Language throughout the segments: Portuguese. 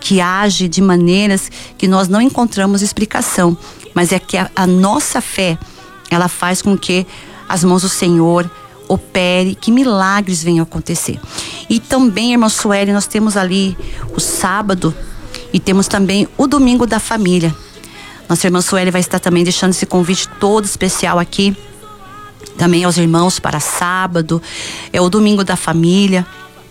que age de maneiras que nós não encontramos explicação, mas é que a nossa fé, ela faz com que as mãos do Senhor opere, que milagres venham acontecer. E também, irmã Sueli, nós temos ali o sábado e temos também o domingo da família. Nossa irmã Sueli vai estar também deixando esse convite todo especial aqui, também aos irmãos para sábado, é o domingo da família.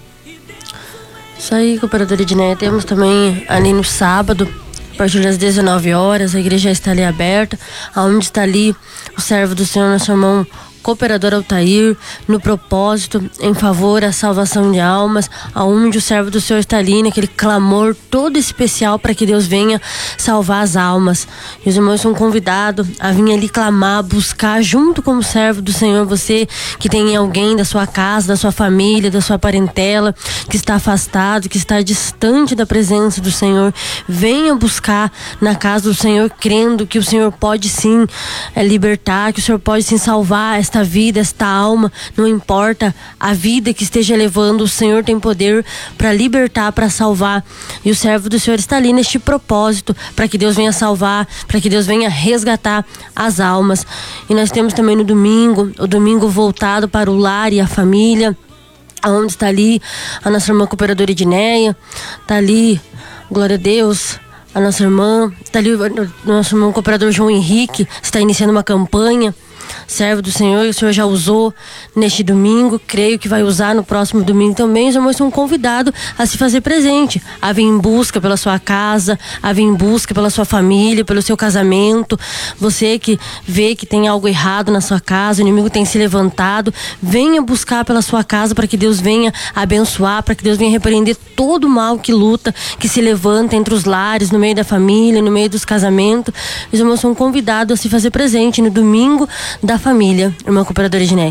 Isso aí, cooperadora Edneia, temos também ali no sábado, a partir das 19 horas, a igreja está ali aberta, aonde está ali o servo do Senhor, nosso irmão cooperador Altair, no propósito em favor da salvação de almas, aonde o servo do Senhor está ali naquele clamor todo especial para que Deus venha salvar as almas. E os irmãos são convidados a vir ali clamar, buscar junto com o servo do Senhor, você que tem alguém da sua casa, da sua família, da sua parentela, que está afastado, que está distante da presença do Senhor, venha buscar na casa do Senhor, crendo que o Senhor pode sim libertar, que o Senhor pode sim salvar esta vida, esta alma, não importa a vida que esteja levando, o Senhor tem poder para libertar, para salvar, e o servo do Senhor está ali neste propósito, para que Deus venha salvar, para que Deus venha resgatar as almas. E nós temos também no domingo, o domingo voltado para o lar e a família, onde está ali a nossa irmã cooperadora Edneia, está ali, glória a Deus, a nossa irmã, está ali o nosso irmão cooperador João Henrique, está iniciando uma campanha, servo do Senhor, e o Senhor já usou neste domingo, creio que vai usar no próximo domingo também. Os irmãos são convidados a se fazer presente, a vir em busca pela sua casa, a vir em busca pela sua família, pelo seu casamento. Você que vê que tem algo errado na sua casa, o inimigo tem se levantado, venha buscar pela sua casa para que Deus venha abençoar, para que Deus venha repreender todo o mal que luta, que se levanta entre os lares, no meio da família, no meio dos casamentos. Os irmãos são convidados a se fazer presente no domingo da família, irmã cooperadora Edneia.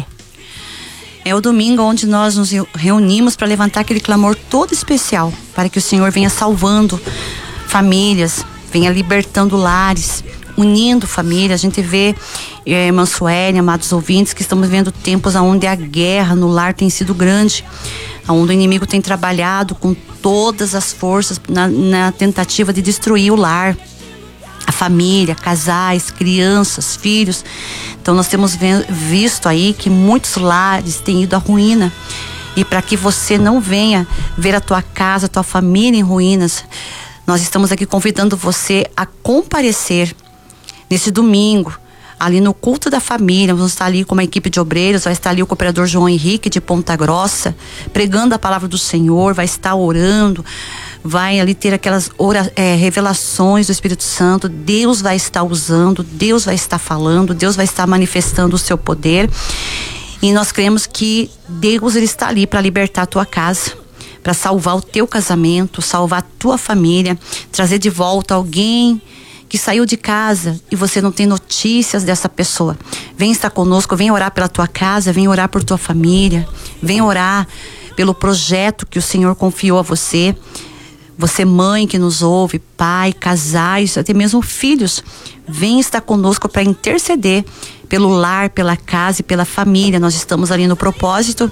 É o domingo onde nós nos reunimos para levantar aquele clamor todo especial, para que o Senhor venha salvando famílias, venha libertando lares, unindo famílias. A gente vê, irmã Sueli, amados ouvintes, que estamos vendo tempos onde a guerra no lar tem sido grande, onde o inimigo tem trabalhado com todas as forças na tentativa de destruir o lar, a família, casais, crianças, filhos. Então nós temos visto aí que muitos lares têm ido à ruína. E para que você não venha ver a tua casa, a tua família em ruínas, nós estamos aqui convidando você a comparecer nesse domingo, ali no culto da família. Vamos estar ali com uma equipe de obreiros, vai estar ali o cooperador João Henrique de Ponta Grossa, pregando a palavra do Senhor, vai estar orando, vai ali ter aquelas revelações do Espírito Santo. Deus vai estar usando, Deus vai estar falando, Deus vai estar manifestando o seu poder. E nós cremos que Deus, ele está ali para libertar a tua casa, para salvar o teu casamento, salvar a tua família, trazer de volta alguém que saiu de casa e você não tem notícias dessa pessoa. Vem estar conosco, vem orar pela tua casa, vem orar por tua família, vem orar pelo projeto que o Senhor confiou a você. Você, mãe que nos ouve, pai, casais, até mesmo filhos, vem estar conosco para interceder pelo lar, pela casa e pela família. Nós estamos ali no propósito.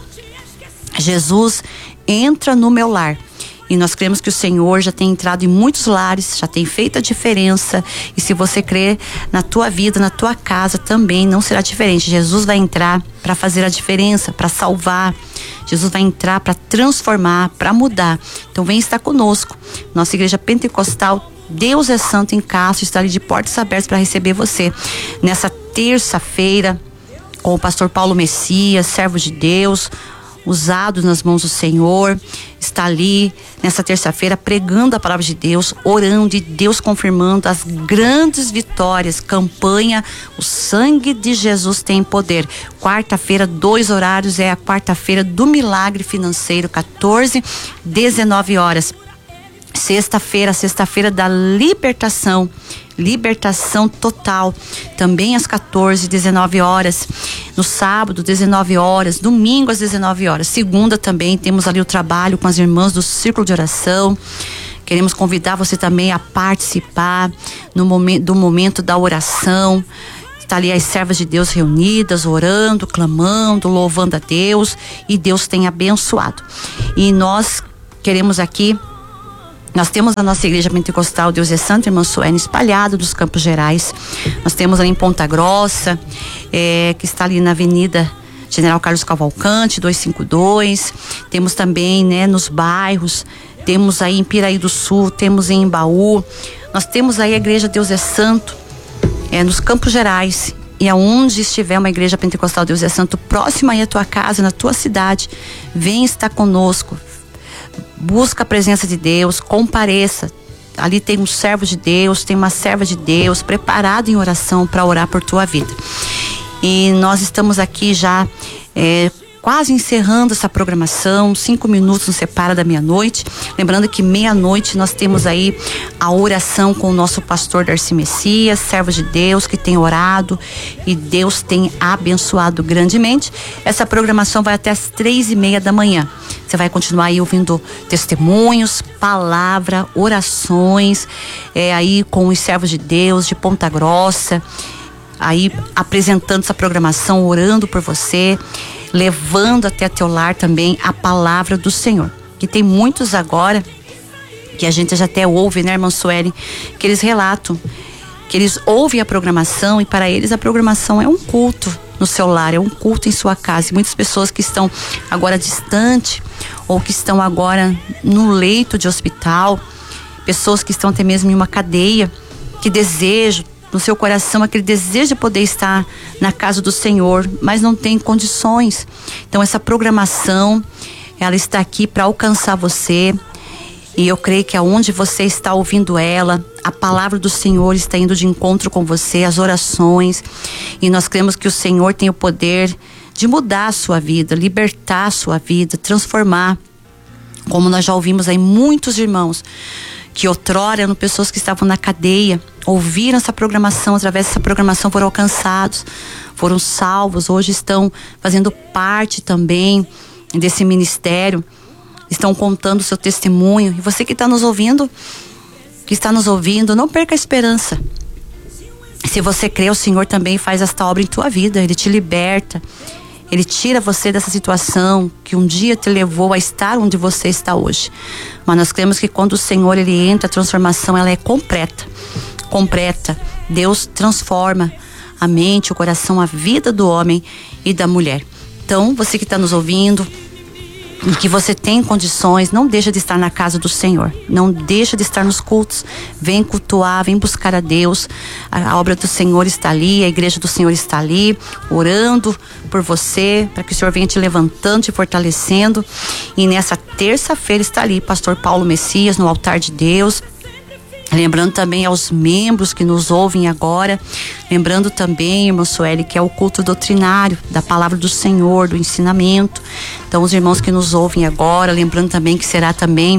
Jesus, entra no meu lar. E nós cremos que o Senhor já tem entrado em muitos lares, já tem feito a diferença. E se você crer na tua vida, na tua casa também, não será diferente. Jesus vai entrar para fazer a diferença, para salvar. Jesus vai entrar para transformar, para mudar. Então vem estar conosco. Nossa igreja pentecostal, Deus é Santo em Castro, está ali de portas abertas para receber você. Nessa terça-feira, com o pastor Paulo Messias, servo de Deus, usado nas mãos do Senhor, está ali nessa terça-feira pregando a palavra de Deus, orando e Deus confirmando as grandes vitórias. Campanha O Sangue de Jesus Tem Poder. Quarta-feira, 2 horários, é a quarta-feira do milagre financeiro, 14, 19 horas. Sexta-feira da libertação total, também às 14, 19 horas. No sábado, 19 horas, domingo às 19 horas. Segunda também temos ali o trabalho com as irmãs do Círculo de Oração. Queremos convidar você também a participar do momento da oração. Está ali as servas de Deus reunidas, orando, clamando, louvando a Deus, e Deus tem abençoado. E nós queremos aqui Nós temos a nossa igreja pentecostal Deus é Santo, irmã Suene, espalhada dos Campos Gerais. Nós temos ali em Ponta Grossa, que está ali na Avenida General Carlos Cavalcante, 252. Temos também, né, nos bairros. Temos aí em Piraí do Sul, temos em Embaú. Nós temos aí a igreja Deus é Santo, nos Campos Gerais. E aonde estiver uma igreja pentecostal Deus é Santo, próxima aí à tua casa, na tua cidade, vem estar conosco. Busca a presença de Deus, compareça. Ali tem um servo de Deus, tem uma serva de Deus preparado em oração para orar por tua vida. E nós estamos aqui já quase encerrando essa programação. 5 minutos nos separa da meia-noite. Lembrando que meia-noite nós temos aí a oração com o nosso pastor Darcy Messias, servo de Deus que tem orado e Deus tem abençoado grandemente. Essa programação vai até as 3:30 da manhã. Você vai continuar aí ouvindo testemunhos, palavra, orações, aí com os servos de Deus de Ponta Grossa, aí apresentando essa programação, orando por você, levando até teu lar também a palavra do Senhor. Que tem muitos agora, que a gente já até ouve, né, irmã Sueli, que eles relatam, que eles ouvem a programação e para eles a programação é um culto no seu lar, é um culto em sua casa. E muitas pessoas que estão agora distante ou que estão agora no leito de hospital, pessoas que estão até mesmo em uma cadeia, que desejam no seu coração aquele desejo de poder estar na casa do Senhor, mas não tem condições. Então essa programação, ela está aqui para alcançar você. E eu creio que aonde você está ouvindo ela, a palavra do Senhor está indo de encontro com você, as orações. E nós cremos que o Senhor tem o poder de mudar a sua vida, libertar a sua vida, transformar. Como nós já ouvimos aí muitos irmãos que outrora eram pessoas que estavam na cadeia, ouviram essa programação, através dessa programação foram alcançados, foram salvos, hoje estão fazendo parte também desse ministério, estão contando o seu testemunho. E você que está nos ouvindo, não perca a esperança. Se você crê, o Senhor também faz esta obra em tua vida, Ele te liberta, Ele tira você dessa situação que um dia te levou a estar onde você está hoje. Mas nós cremos que quando o Senhor Ele entra, a transformação ela é completa. Deus transforma a mente, o coração, a vida do homem e da mulher. Então, você que está nos ouvindo e que você tem condições, não deixa de estar na casa do Senhor, não deixa de estar nos cultos, vem cultuar, vem buscar a Deus. A obra do Senhor está ali, a igreja do Senhor está ali, orando por você, para que o Senhor venha te levantando, te fortalecendo. E nessa terça-feira está ali pastor Paulo Messias no altar de Deus. Lembrando também aos membros que nos ouvem agora, lembrando também, irmã Sueli, que é o culto doutrinário da palavra do Senhor, do ensinamento. Então os irmãos que nos ouvem agora, lembrando também que será também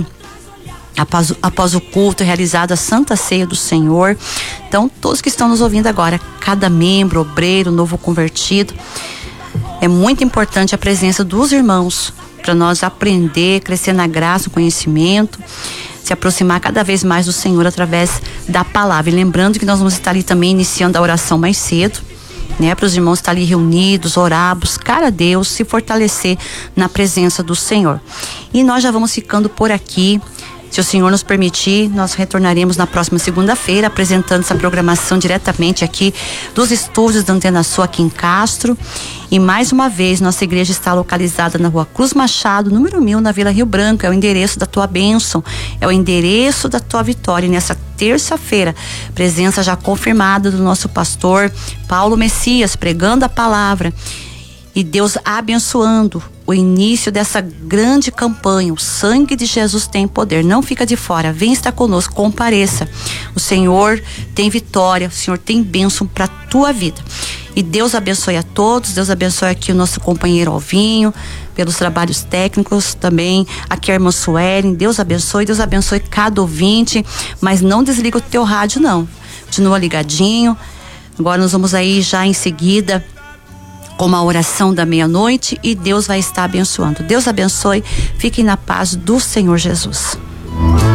após o culto realizado a Santa Ceia do Senhor. Então todos que estão nos ouvindo agora, cada membro, obreiro, novo convertido, é muito importante a presença dos irmãos para nós aprender, crescer na graça, no conhecimento, se aproximar cada vez mais do Senhor através da palavra. E lembrando que nós vamos estar ali também iniciando a oração mais cedo, né? Para os irmãos estar ali reunidos, orar, buscar a Deus, se fortalecer na presença do Senhor. E nós já vamos ficando por aqui. Se o Senhor nos permitir, nós retornaremos na próxima segunda-feira, apresentando essa programação diretamente aqui dos estúdios da Antena Sul aqui em Castro. E mais uma vez, nossa igreja está localizada na Rua Cruz Machado, número 1000, na Vila Rio Branco. É o endereço da tua bênção, é o endereço da tua vitória. E nessa terça-feira, presença já confirmada do nosso pastor Paulo Messias, pregando a palavra. E Deus abençoando o início dessa grande campanha. O sangue de Jesus tem poder, não fica de fora, vem estar conosco, compareça. O Senhor tem vitória, o Senhor tem bênção para a tua vida. E Deus abençoe a todos, Deus abençoe aqui o nosso companheiro Alvinho, pelos trabalhos técnicos também, aqui a irmã Suelen. Deus abençoe cada ouvinte, mas não desliga o teu rádio não, continua ligadinho. Agora nós vamos aí já em seguida com uma oração da meia-noite e Deus vai estar abençoando. Deus abençoe, fiquem na paz do Senhor Jesus.